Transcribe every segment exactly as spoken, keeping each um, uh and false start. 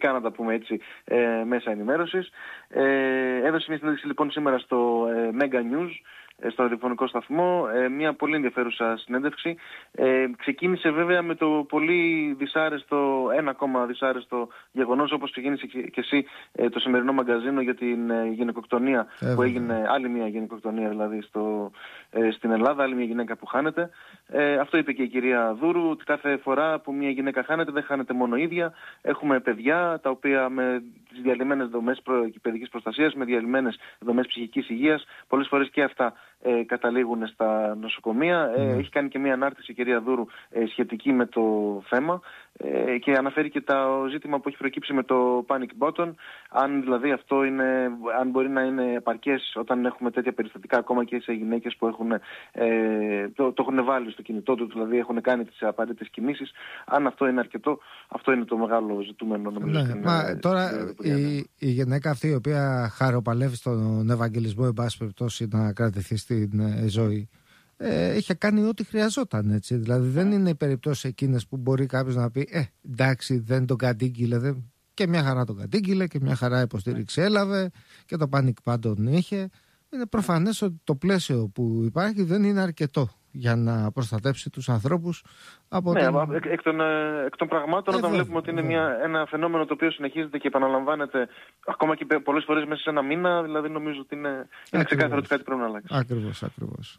τηλεοπτικά, να τα πούμε έτσι, ε, μέσα ενημέρωσης. Ε, έδωσε μια συνέντευξη λοιπόν σήμερα στο ε, Mega News, στο ραδιοφωνικό σταθμό, ε, μια πολύ ενδιαφέρουσα συνέντευξη. Ε, ξεκίνησε βέβαια με το πολύ δυσάρεστο, ένα ακόμα δυσάρεστο γεγονός, όπως ξεκίνησε και, και εσύ ε, το σημερινό μαγκαζίνο για την ε, γυναικοκτονία ε, που έγινε, άλλη μια γυναικοκτονία δηλαδή στο, ε, στην Ελλάδα, άλλη μια γυναίκα που χάνεται. Ε, αυτό είπε και η κυρία Δούρου, ότι κάθε φορά που μια γυναίκα χάνεται, δεν χάνεται μόνο ίδια. Έχουμε παιδιά τα οποία με τις διαλυμένες δομές προ, παιδικής προστασίας, με διαλυμένες δομές ψυχικής υγείας, πολλές φορές και αυτά Ε, καταλήγουν στα νοσοκομεία. Ε, έχει κάνει και μια ανάρτηση η κυρία Δούρου ε, σχετική με το θέμα ε, και αναφέρει και το ζήτημα που έχει προκύψει με το panic button, αν δηλαδή αυτό είναι, αν μπορεί να είναι επαρκές όταν έχουμε τέτοια περιστατικά ακόμα και σε γυναίκες που έχουν, ε, το, το έχουν βάλει στο κινητό του, δηλαδή έχουν κάνει τις απαραίτητες κινήσεις, αν αυτό είναι αρκετό. Αυτό είναι το μεγάλο ζητούμενο, νομίζω. Ναι, στην, μα, ε, τώρα στην, η, η γυναίκα αυτή η οποία χαροπαλεύει στον Ευαγγελισμό, εν πάση περιπτώσει, να κρατηθεί στην ε, ζωή, ε, είχε κάνει ό,τι χρειαζόταν, έτσι. Δηλαδή δεν είναι οι περιπτώσεις εκείνες που μπορεί κάποιος να πει ε, εντάξει, δεν τον κατήγγειλε, δεν... και μια χαρά τον κατήγγειλε και μια χαρά υποστήριξη έλαβε και το panic πάντων είχε. Είναι προφανές ότι το πλαίσιο που υπάρχει δεν είναι αρκετό για να προστατέψει τους ανθρώπους από ναι, τον... εκ, εκ, των, εκ των πραγμάτων, ε, όταν βλέπουμε ότι είναι μια, ένα φαινόμενο το οποίο συνεχίζεται και επαναλαμβάνεται ακόμα και πολλές φορές μέσα σε ένα μήνα, δηλαδή νομίζω ότι είναι, είναι ξεκάθαρο ότι κάτι πρέπει να αλλάξει. Ακριβώς, ακριβώς.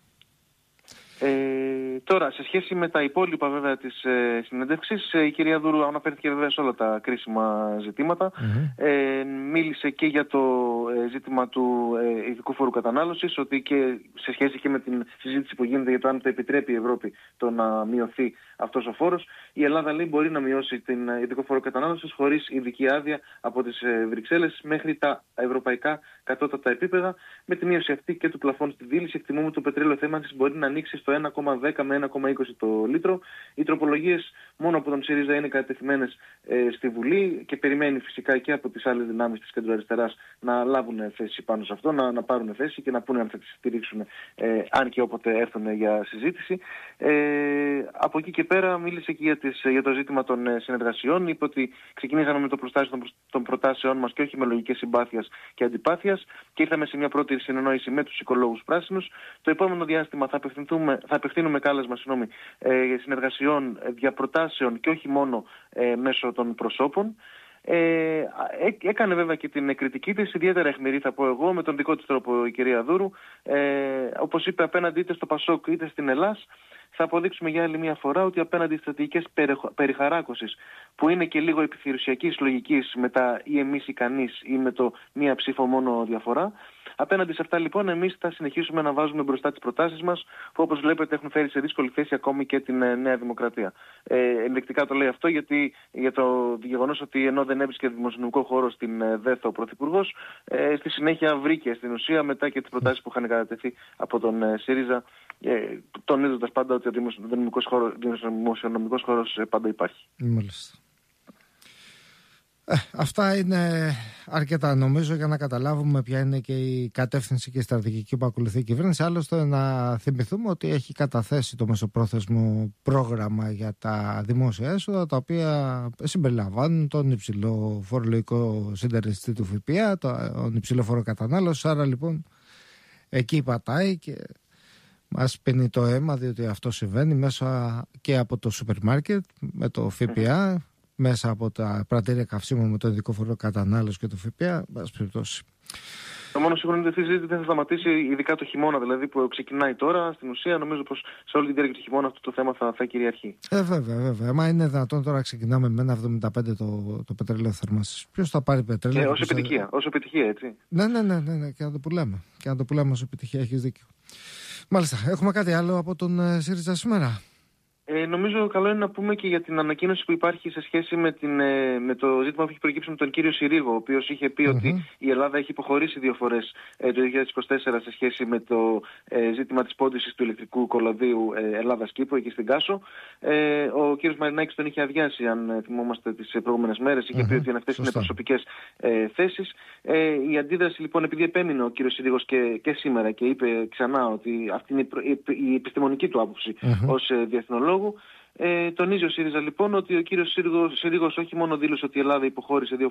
Ε, τώρα, σε σχέση με τα υπόλοιπα βέβαια της ε, συνέντευξης, ε, η κυρία Δούρου αναφέρθηκε βέβαια σε όλα τα κρίσιμα ζητήματα. Mm-hmm. Ε, μίλησε και για το ε, ζήτημα του ε, ειδικού φόρου κατανάλωσης, ότι και σε σχέση και με την συζήτηση που γίνεται για το αν το επιτρέπει η Ευρώπη το να μειωθεί αυτός ο φόρος, η Ελλάδα λέει μπορεί να μειώσει την ειδικό φόρο κατανάλωσης χωρίς ειδική άδεια από τις ε, Βρυξέλλες μέχρι τα ευρωπαϊκά κατώτατα επίπεδα. Με τη μείωση αυτή και του πλαφών στη δίληση, εκτιμούμε ότι το πετρέλαιο θέμανσης μπορεί να ανοίξει στο ένα κόμμα δέκα με ένα κόμμα είκοσι το λίτρο. Οι τροπολογίες μόνο από τον ΣΥΡΙΖΑ είναι κατευθυμένες ε, στη Βουλή και περιμένει φυσικά και από τις άλλες δυνάμεις της κεντροαριστεράς να λάβουν θέση πάνω σε αυτό, να, να πάρουν θέση και να πούνε αν θα τις στηρίξουν, ε, αν και όποτε έρθουν για συζήτηση. Ε, από εκεί και πέρα μίλησε και για, τις, για το ζήτημα των ε, συνεργασιών. Είπε ότι ξεκινήσαμε με το προστάσιο των, των προτάσεων μας και όχι με λογικές συμπάθειας και αντιπάθειας και ήρθαμε σε μια πρώτη συνεννόηση με τους οικολόγους πράσινους. Το επόμενο διάστημα θα, θα απευθύνουμε κάλεσμα συγγνώμη, ε, συνεργασιών, ε, διαπροτάσεων και όχι μόνο ε, μέσω των προσώπων. Ε, έκανε βέβαια και την κριτική της, ιδιαίτερα αιχμηρή θα πω εγώ, με τον δικό της τρόπο η κυρία Δούρου. Ε, όπως είπε, απέναντι είτε στο Πασόκ είτε στην Ελλάς, θα αποδείξουμε για άλλη μια φορά ότι απέναντι στις στρατηγικές περιχαράκωσης που είναι και λίγο επιθυρουσιακής λογικής με τα ή εμείς ή κανείς ή με το μία ψήφο μόνο διαφορά, απέναντι σε αυτά λοιπόν εμείς θα συνεχίσουμε να βάζουμε μπροστά τις προτάσεις μας που όπως βλέπετε έχουν φέρει σε δύσκολη θέση ακόμη και την ε, Νέα Δημοκρατία. Ε, ενδεικτικά το λέει αυτό γιατί για το γεγονός ότι ενώ δεν έβρισκε δημοσιονομικό χώρο στην ε, ΔΕΘ ο Πρωθυπουργός, ε, στη συνέχεια βρήκε στην ουσία μετά και τις προτάσεις που είχαν κατατεθεί από τον ε, ΣΥΡΙΖΑ, ε, τονίζοντας πάντα ότι ο δημοσιονομικός χώρος, δημοσιονομικός χώρος ε, πάντα υπάρχει. Μάλιστα. Ε, αυτά είναι αρκετά νομίζω για να καταλάβουμε ποια είναι και η κατεύθυνση και η στρατηγική που ακολουθεί η κυβέρνηση. Άλλωστε να θυμηθούμε ότι έχει καταθέσει το μεσοπρόθεσμο πρόγραμμα για τα δημόσια έσοδα, τα οποία συμπεριλαμβάνουν τον υψηλό φορολογικό συντελεστή του ΦΠΑ, τον υψηλό φόρο κατανάλωσης. Άρα λοιπόν εκεί πατάει και μας πίνει το αίμα, διότι αυτό συμβαίνει μέσα και από το σούπερ μάρκετ με το ΦΠΑ, μέσα από τα πρατήρια καυσίμων με το ειδικό φόρο κατανάλωση και το ΦΠΑ, βάση περιπτώσει. Το μόνο σίγουρο είναι ότι αυτή η συζήτηση δεν θα σταματήσει, ειδικά το χειμώνα δηλαδή που ξεκινάει τώρα. Στην ουσία, νομίζω πως σε όλη τη διάρκεια του χειμώνα αυτό το θέμα θα, θα κυριαρχεί. Ε, βέβαια, βέβαια. Μα είναι δυνατόν τώρα ξεκινάμε με ένα εβδομήντα πέντε το, το πετρέλαιο θέρμανσης. Ποιος θα πάρει πετρέλαιο? Ε, ως επιτυχία, ως επιτυχία, έτσι. Ναι, ναι, ναι, ναι, ναι, και να το πουλάμε. Και να το πουλάμε ως επιτυχία, έχεις δίκιο. Μάλιστα, έχουμε κάτι άλλο από τον ε, ΣΥΡΙΖΑ σήμερα? Ε, νομίζω καλό είναι να πούμε και για την ανακοίνωση που υπάρχει σε σχέση με, την, ε, με το ζήτημα που έχει προκύψει με τον κύριο Συρίγο, ο οποίος είχε πει mm-hmm. ότι η Ελλάδα έχει υποχωρήσει δύο φορές ε, το δύο χιλιάδες είκοσι τέσσερα σε σχέση με το ε, ζήτημα της πώντησης του ηλεκτρικού κολαδίου ε, Ελλάδας-Κύπρου εκεί στην Κάσο. Ε, ο κύριος Μαρινάκης τον είχε αδειάσει, αν ε, θυμόμαστε τις ε, προηγούμενες μέρες, είχε mm-hmm. πει ότι αυτές είναι προσωπικές ε, θέσεις. Ε, η αντίδραση λοιπόν, επειδή επέμεινε ο κύριος Συρίγος και, και σήμερα και είπε ξανά ότι αυτή είναι η, η επιστημονική του άποψη mm-hmm. ως ε, διεθνολόγου. Ε, τονίζει ο ΣΥΡΙΖΑ λοιπόν ότι ο κύριος Συρίγος όχι μόνο δήλωσε ότι η Ελλάδα υποχώρησε δύο